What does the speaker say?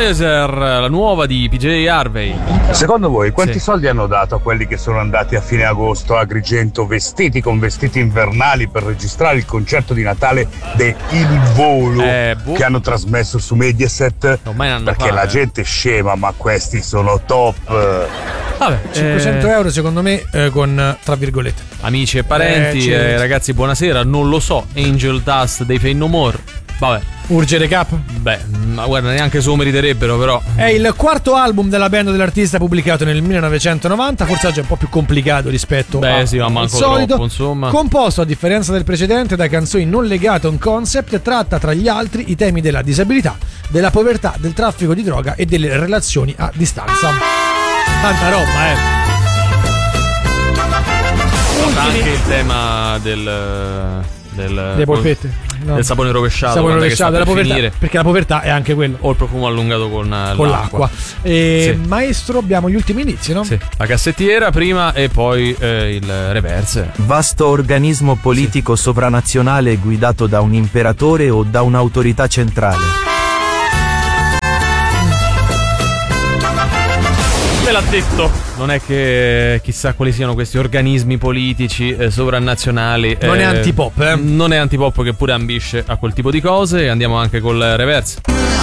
Voyager, la nuova di PJ Harvey. Secondo voi quanti soldi hanno dato a quelli che sono andati a fine agosto a Agrigento vestiti con vestiti invernali per registrare il concerto di Natale de Il Volo che hanno trasmesso su Mediaset? Perché la gente è scema, ma questi sono top. Vabbè, 500 euro secondo me con tra virgolette. Amici e parenti, ragazzi, buonasera. Non lo so, Angel Dust dei Fade No More. Vabbè. Urge recap? Beh, ma guarda, neanche se lo meriterebbero, però. È il quarto album della band dell'artista pubblicato nel 1990. Forse oggi è un po' più complicato rispetto al solito. Troppo, insomma. Composto, a differenza del precedente, da canzoni non legate a un concept, tratta tra gli altri i temi della disabilità, della povertà, del traffico di droga e delle relazioni a distanza. Tanta roba, Anche il tema delle polpette. No. Del sapone rovesciato, della povertà, perché la povertà è anche quello. O il profumo allungato con l'acqua. Sì. Maestro, abbiamo gli ultimi inizi, no? Sì. La cassettiera prima e poi il reverse. Vasto organismo politico sovranazionale guidato da un imperatore o da un'autorità centrale. Me l'ha detto. Non è che chissà quali siano questi organismi politici sovranazionali. Non è antipop, Non è antipop, che pure ambisce a quel tipo di cose. Andiamo anche col reverse.